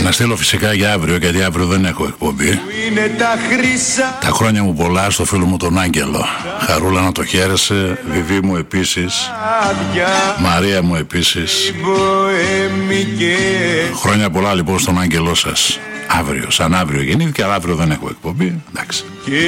Να στείλω φυσικά για αύριο, γιατί αύριο δεν έχω εκπομπή. Τα χρόνια μου πολλά στο φίλο μου τον Άγγελο. Χαρούλα να το χαίρεσαι. Βιβί μου επίσης. Μαρία μου επίσης. Χρόνια πολλά λοιπόν στον Άγγελό σας. Αύριο, σαν αύριο γεννήθηκε, αλλά αύριο δεν έχω εκπομπή. Εντάξει.